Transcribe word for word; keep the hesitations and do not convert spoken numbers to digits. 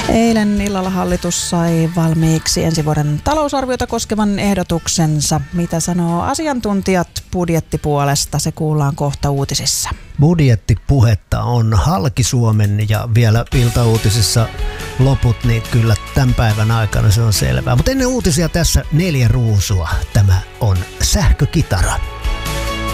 Eilen illalla hallitus sai valmiiksi ensi vuoden talousarviota koskevan ehdotuksensa. Mitä sanoo asiantuntijat budjettipuolesta, se kuullaan kohta uutisissa. Budjettipuhetta on halki Suomen ja vielä iltauutisissa loput, niin kyllä tämän päivän aikana se on selvää. Mutta ennen uutisia tässä neljä ruusua. Tämä on Sähkökitara.